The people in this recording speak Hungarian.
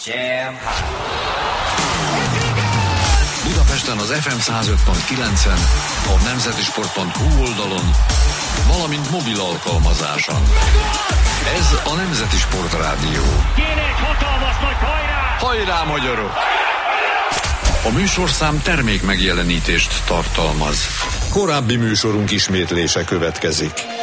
Jam High. Budapesten az FM 105.9-en, a nemzetisport.hu oldalon, valamint mobil alkalmazáson. Ez a Nemzeti Sport Rádió. Kéne egy hatalmas nagy hajrá! Hajrá, magyarok! A műsorszám termék megjelenítést tartalmaz. Korábbi műsorunk ismétlése következik.